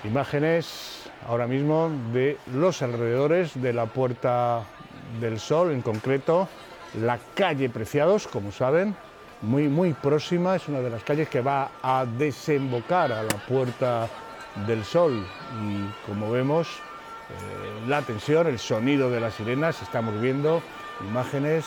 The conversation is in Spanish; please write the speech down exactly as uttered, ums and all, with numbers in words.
Imágenes ahora mismo de los alrededores de la Puerta del Sol, en concreto la calle Preciados, como saben, muy, muy próxima, es una de las calles que va a desembocar a la Puerta del Sol y como vemos, eh, la tensión, el sonido de las sirenas, estamos viendo imágenes